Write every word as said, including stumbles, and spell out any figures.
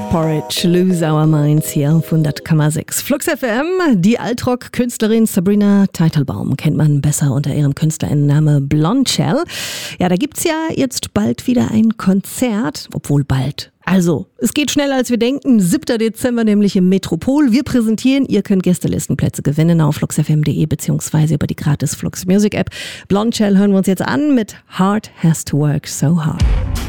Porridge, Lose Our Minds hier auf hundert Komma sechs. Flux F M, die Altrock-Künstlerin Sabrina Teitelbaum kennt man besser unter ihrem Künstlerinnenname Blondshell. Ja, da gibt's ja jetzt bald wieder ein Konzert, obwohl bald. Also, es geht schneller als wir denken. siebter Dezember nämlich im Metropol. Wir präsentieren, ihr könnt Gästelistenplätze gewinnen auf flux f m punkt de beziehungsweise über die gratis Flux Music App. Blondshell hören wir uns jetzt an mit Heart Has to Work So Hard.